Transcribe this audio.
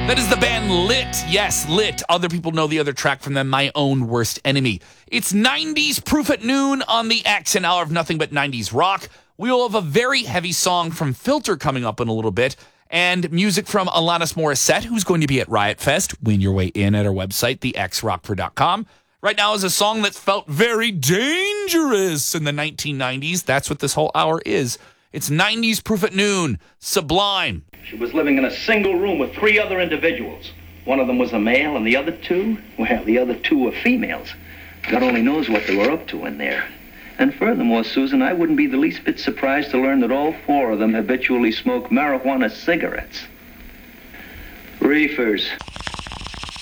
That is the band Lit. Yes, Lit. Other people know the other track from them, My Own Worst Enemy. It's 90s Proof at Noon on the X, an hour of nothing but 90s rock. We'll have a very heavy song from Filter coming up in a little bit, and music from Alanis Morissette, who's going to be at Riot Fest. Win your way in at our website, thexrockford.com. Right now is a song that felt very dangerous in the 1990s. That's what this whole hour is. It's 90s Proof at Noon, Sublime. She was living in a single room with 3 other individuals. One of them was a male, and the other 2, well, the other 2 were females. God only knows what they were up to in there. And furthermore, Susan, I wouldn't be the least bit surprised to learn that all 4 of them habitually smoke marijuana cigarettes. Reefers.